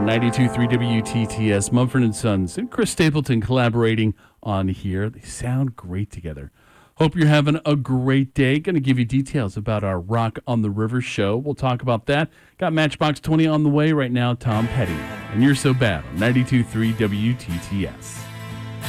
92.3 WTTS, Mumford & Sons, and Chris Stapleton collaborating on here. They sound great together. Hope you're having a great day. Going to give you details about our Rock on the River show. We'll talk about that. Got Matchbox 20 on the way right now, Tom Petty. And You're So Bad on 92.3 WTTS.